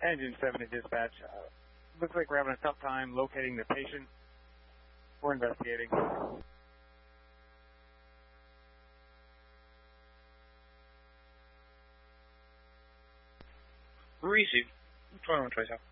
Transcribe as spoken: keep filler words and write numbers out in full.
Engine seven to dispatch. Uh, looks like we're having a tough time locating the patient. We're investigating. Receive. twenty-one twenty-seven.